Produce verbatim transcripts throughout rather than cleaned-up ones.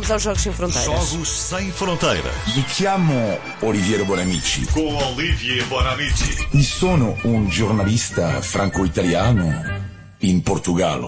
Vamos aos Jogos Sem Fronteiras. Jogos Sem Fronteiras. Mi chiamo Oliviero Bonamici. Com Olivier Bonamici. E sono un giornalista franco-italiano in Portugal.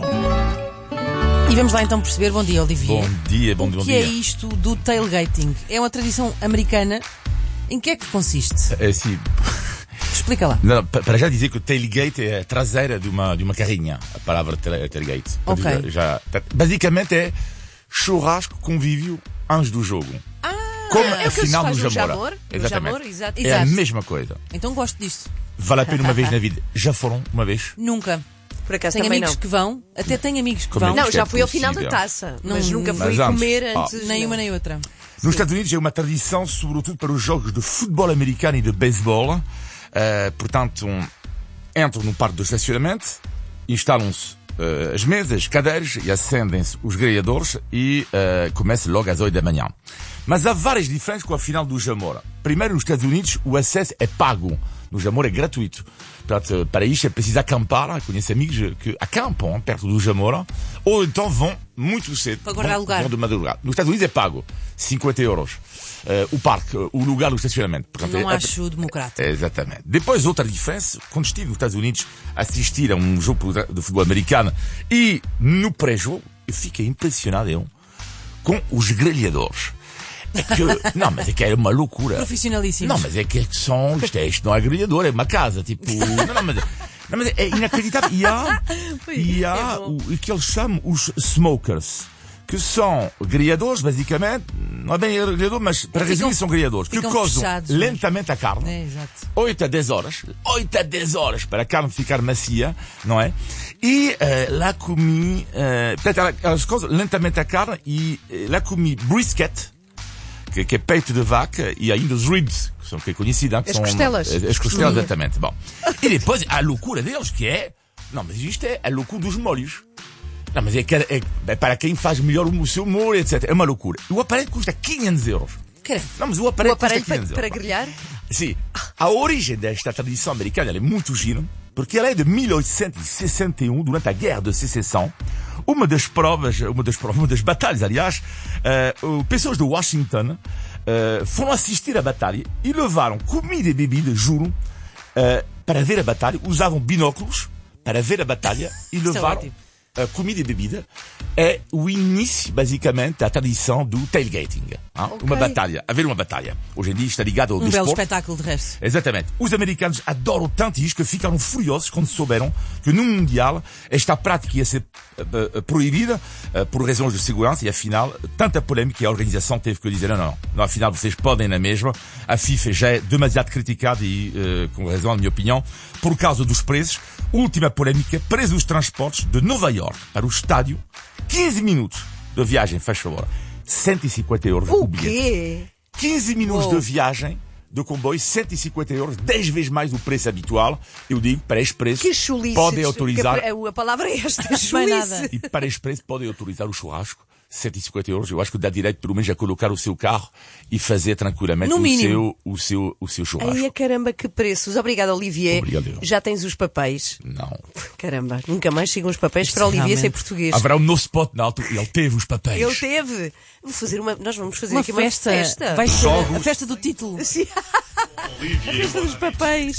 E vamos lá então perceber, bom dia, Olivier. Bom dia, bom, o bom que dia. é isto do tailgating? É uma tradição americana. Em que é que consiste? É, sim. Explica lá. Não, para já dizer que o tailgate é a traseira de uma, de uma carrinha, a palavra tailgate. Ok. Já, já, basicamente é churrasco, convívio antes do jogo. Ah, Como é a o que se final faz do no Jamora. Jamor, no Exatamente. Jamor, exato. É a Exato. mesma coisa. então gosto disto. Vale a pena uma vez na vida. Já foram uma vez? Nunca. Por acaso Tenho também amigos não. que vão, até tenho amigos que Como é vão. que Não, já é fui ao final da possível? taça, Não, mas nunca mas fui antes. comer Ah. antes. Nem não. uma nem outra. Nos Estados Unidos é uma tradição, sobretudo para os jogos de futebol americano e de beisebol. Uh, portanto, um, entram no parque do estacionamento, instalam-se uh, as mesas, cadeiras e acendem-se os grelhadores e uh, começa logo às oito da manhã. Mas há várias diferenças com a final do Jamora. Primeiro, nos Estados Unidos, o acesso é pago. No Jamora é gratuito. Portanto, para isto é preciso acampar. Conheço amigos que acampam perto do Jamora ou então vão muito cedo. Para guardar vão, lugar. Vão de madrugada. Nos Estados Unidos é pago. cinquenta euros. Uh, o parque, o lugar do estacionamento. Portanto, Não é, acho democrático. é, exatamente. Depois, outra diferença, quando estive nos Estados Unidos a assistir a um jogo de futebol americano e no pré-jogo, eu fiquei impressionado eu, com os grelhadores. É que, não, mas é que é uma loucura. Profissionalíssimos. Não, mas é que são, isto, é, isto não é grelhador, é uma casa, tipo, não, não, mas, não, mas é inacreditável. E há, e há o, o que eles chamam os smokers, que são grelhadores, basicamente, não é bem grelhador, mas para Ficam- resumir são grelhadores, que ficam cozem fechados, mas- lentamente a carne. É, exato. oito a dez horas, oito a dez horas para a carne ficar macia, não é? E uh, lá comi, uh, portanto, ela- elas cozem lentamente a carne e uh, lá comi brisket, que, que é peito de vaca, e ainda os ribs, que são que é conhecido, hein, que As são costelas. As, as costelas, exatamente. Bom. E depois a loucura deles, que é, não, mas isto é a loucura dos molhos. Não, mas é, que é, é para quem faz melhor o seu molho, etcétera. É uma loucura. E o aparelho custa quinhentos euros. Caramba. Não, mas o aparelho, O aparelho custa quinhentos feito para euros. grelhar? Sim. A origem desta tradição americana ela é muito gira, porque ela é de mil oitocentos e sessenta e um, durante a Guerra de Secessão. Uma das provas, uma das provas, uma das batalhas, aliás, uh, pessoas de Washington uh, foram assistir à batalha e levaram comida e bebida, juro, uh, para ver a batalha, usavam binóculos para ver a batalha e Isso é levaram ótimo. a comida e bebida. É o início, basicamente, da tradição do tailgating. Hein? Ok. Uma batalha, haver uma batalha. Hoje em dia está ligado ao Um belo desporto. espetáculo de resto. Exatamente. Os americanos adoram tanto isto que ficaram furiosos quando souberam que no Mundial esta prática ia ser uh, uh, proibida uh, por razões de segurança e afinal, tanta polêmica que a organização teve que dizer não, não, não, afinal vocês podem na mesma. A FIFA já é demasiado criticada e, uh, com razão, na minha opinião, por causa dos preços. Última polêmica, preço dos transportes de Nova York para o estádio, quinze minutos de viagem, faz favor, cento e cinquenta euros O o bilhete. quê? quinze minutos Uou. de viagem de comboio, cento e cinquenta euros, dez vezes mais do preço habitual. Eu digo, para este preço, Que chulice. podem autorizar, Que a, a palavra é esta, Mais nada. chulice. e para este preço, podem autorizar o churrasco, cento e cinquenta euros. Eu acho que dá direito, pelo menos, a colocar o seu carro e fazer tranquilamente No o mínimo. seu, o seu, o seu churrasco. Ai, caramba, que preços. Obrigada, Olivier. Obrigado eu. Já tens os papéis. Não. Caramba, nunca mais chegam os papéis para Olivier realmente- ser português. Haverá um novo spot na altura. Ele teve os papéis. Ele teve. Vou fazer uma, nós vamos fazer Uma aqui festa. uma festa. Vai ser Jogos. a festa do título. Sim, Olivier festa dos Bonamici. papéis.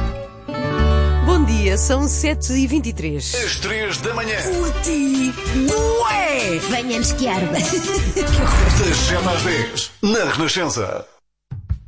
Bom dia, são sete e vinte e três. Às três da manhã. Curti! Ué! Venha-nos que arda. Das sete às dez. Na Renascença.